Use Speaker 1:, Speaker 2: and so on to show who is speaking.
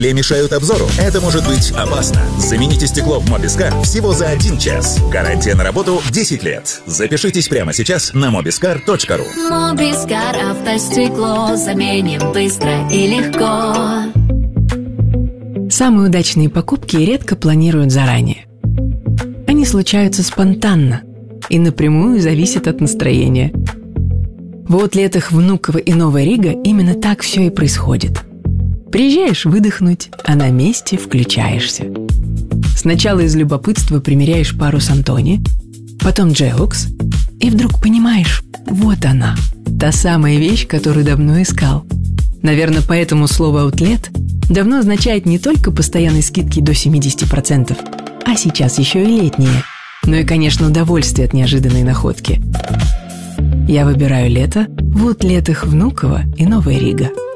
Speaker 1: Мешают обзору? Это может быть опасно. Замените стекло в Мобискар всего за 1 час. Гарантия на работу 10 лет. Запишитесь прямо сейчас на mobiscar.ru.
Speaker 2: Мобискар автостекло заменим быстро и легко.
Speaker 3: Самые удачные покупки редко планируют заранее. Они случаются спонтанно и напрямую зависят от настроения. В аутлетах Внуково и Новая Рига именно так все и происходит. Приезжаешь выдохнуть, а на месте включаешься. Сначала из любопытства примеряешь пару с Антони, потом Джеокс, и вдруг понимаешь, вот она, та самая вещь, которую давно искал. Наверное, поэтому слово «аутлет» давно означает не только постоянные скидки до 70%, а сейчас еще и летние. Ну и, конечно, удовольствие от неожиданной находки. Я выбираю лето в аутлетах Внуково и Новая Рига.